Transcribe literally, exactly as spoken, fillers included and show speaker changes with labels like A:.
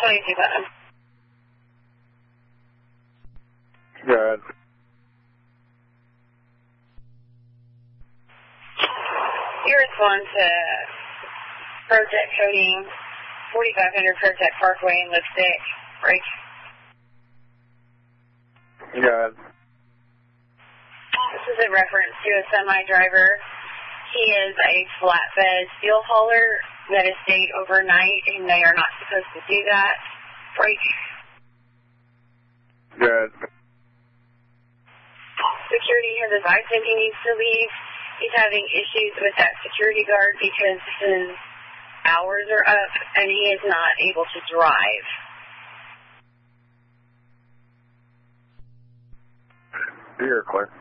A: twenty-two button.
B: Good.
A: You respond to Project Coding, forty-five hundred Project Parkway in Lipstick. Break.
B: Good.
A: This is a reference to a semi-driver. He is a flatbed steel hauler that has stayed overnight, and they are not supposed to do that. Break.
B: Good.
A: Security has advised him he needs to leave. He's having issues with that security guard because his hours are up, and he is not able to drive.
B: You're clear.